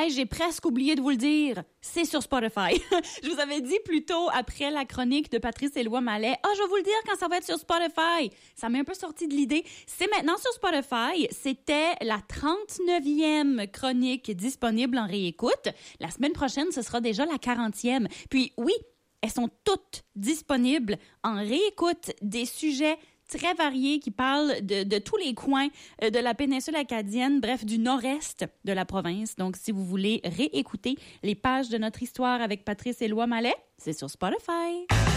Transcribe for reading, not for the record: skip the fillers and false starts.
Hey, j'ai presque oublié de vous le dire. C'est sur Spotify. Je vous avais dit plus tôt, après la chronique de Patrice Éloi-Mallet, je vais vous le dire quand ça va être sur Spotify. Ça m'est un peu sorti de l'idée. C'est maintenant sur Spotify. C'était la 39e chronique disponible en réécoute. La semaine prochaine, ce sera déjà la 40e. Puis oui, elles sont toutes disponibles en réécoute, des sujets très variés qui parlent de tous les coins de la péninsule acadienne, bref, du nord-est de la province. Donc, si vous voulez réécouter les pages de notre histoire avec Patrice Éloi-Mallet, c'est sur Spotify.